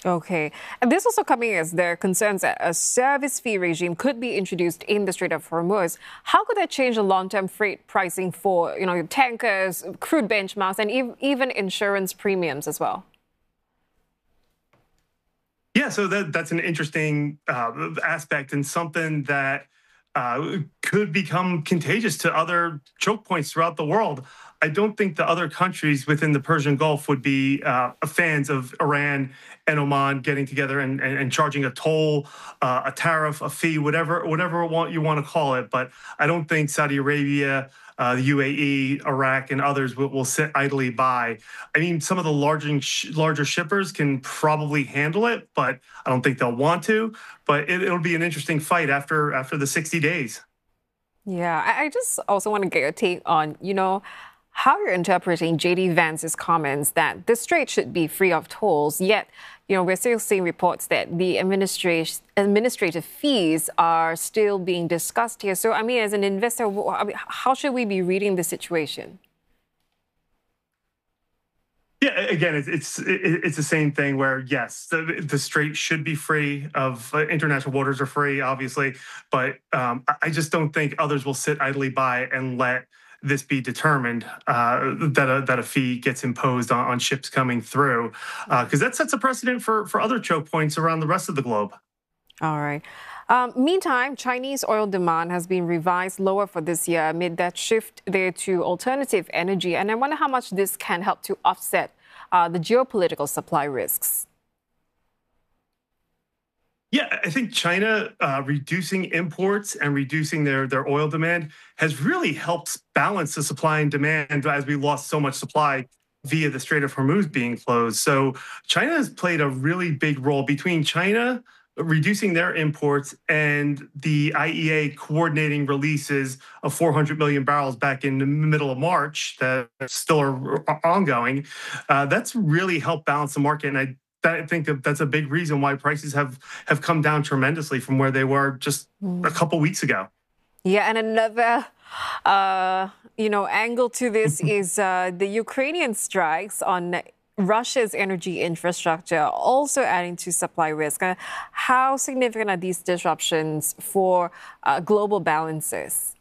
Okay. And this also coming as there are concerns that a service fee regime could be introduced in the Strait of Hormuz. How could that change the long-term freight pricing for, tankers, crude benchmarks, and even insurance premiums as well? Yeah, so that's an interesting aspect and something that could become contagious to other choke points throughout the world. I don't think the other countries within the Persian Gulf would be fans of Iran and Oman getting together and charging a toll, a tariff, a fee, whatever you want to call it. But I don't think Saudi Arabia, the UAE, Iraq, and others will sit idly by. I mean, some of the larger shippers can probably handle it, but I don't think they'll want to. But it'll be an interesting fight after the 60 days. Yeah, I just also want to get your take on, how you're interpreting J.D. Vance's comments that the strait should be free of tolls, yet, we're still seeing reports that the administrative fees are still being discussed here. So, I mean, as an investor, how should we be reading the situation? Yeah, again, it's the same thing where, yes, the strait should be free of international waters are free, obviously, but I just don't think others will sit idly by and let this be determined that a fee gets imposed on ships coming through, because that sets a precedent for other choke points around the rest of the globe. All right. Meantime, Chinese oil demand has been revised lower for this year amid that shift there to alternative energy. And I wonder how much this can help to offset the geopolitical supply risks. Yeah, I think China reducing imports and reducing their oil demand has really helped balance the supply and demand as we lost so much supply via the Strait of Hormuz being closed. So China has played a really big role between China reducing their imports and the IEA coordinating releases of 400 million barrels back in the middle of March that still are ongoing. That's really helped balance the market. And I think that's a big reason why prices have come down tremendously from where they were just a couple weeks ago. Yeah, and another angle to this is the Ukrainian strikes on Russia's energy infrastructure, also adding to supply risk. How significant are these disruptions for global balances?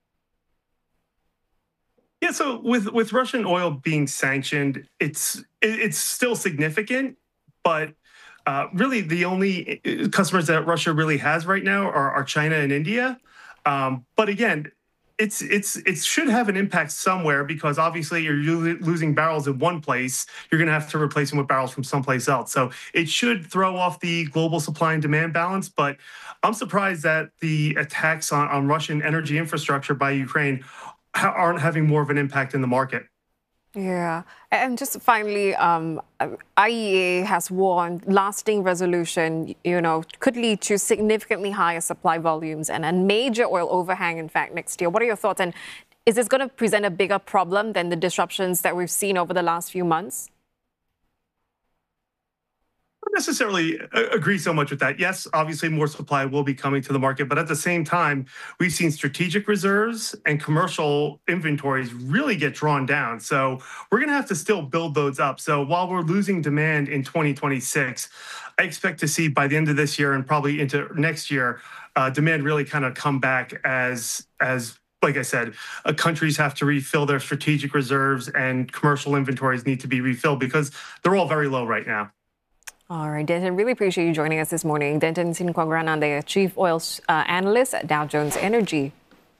Yeah, so with Russian oil being sanctioned, it's still significant, but really the only customers that Russia really has right now are China and India. But again, it should have an impact somewhere, because obviously you're losing barrels in one place. You're going to have to replace them with barrels from someplace else. So it should throw off the global supply and demand balance. But I'm surprised that the attacks on Russian energy infrastructure by Ukraine aren't having more of an impact in the market. Yeah. And just finally, IEA has warned lasting resolution, could lead to significantly higher supply volumes and a major oil overhang, in fact, next year. What are your thoughts? And is this going to present a bigger problem than the disruptions that we've seen over the last few months? Don't necessarily agree so much with that. Yes, obviously more supply will be coming to the market, but at the same time, we've seen strategic reserves and commercial inventories really get drawn down. So we're going to have to still build those up. So while we're losing demand in 2026, I expect to see by the end of this year and probably into next year, demand really kind of come back as like I said, countries have to refill their strategic reserves and commercial inventories need to be refilled because they're all very low right now. All right, Denton, really appreciate you joining us this morning. Denton Sinquagranande, Chief Oil Analyst at Dow Jones Energy.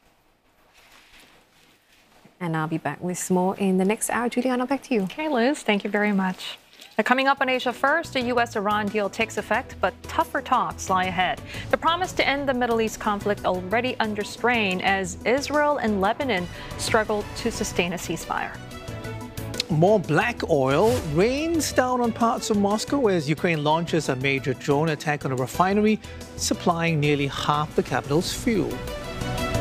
And I'll be back with more in the next hour. Juliana, back to you. Okay, Liz, thank you very much. Now, coming up on Asia First, the U.S.-Iran deal takes effect, but tougher talks lie ahead. The promise to end the Middle East conflict already under strain as Israel and Lebanon struggle to sustain a ceasefire. More black oil rains down on parts of Moscow as Ukraine launches a major drone attack on a refinery supplying nearly half the capital's fuel.